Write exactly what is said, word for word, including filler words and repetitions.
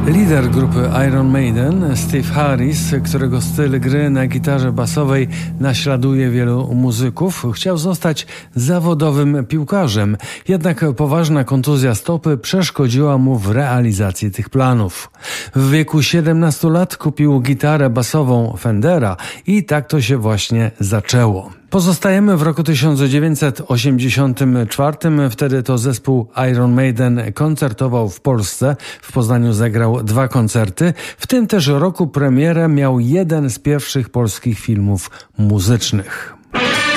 Lider grupy Iron Maiden, Steve Harris, którego styl gry na gitarze basowej naśladuje wielu muzyków, chciał zostać zawodowym piłkarzem. Jednak poważna kontuzja stopy przeszkodziła mu w realizacji tych planów. W wieku siedemnastu lat kupił gitarę basową Fendera i tak to się właśnie zaczęło. Pozostajemy w roku tysiąc dziewięćset osiemdziesiątym czwartym. Wtedy to zespół Iron Maiden koncertował w Polsce. W Poznaniu zagrał dwa koncerty. W tym też roku premierę miał jeden z pierwszych polskich filmów muzycznych.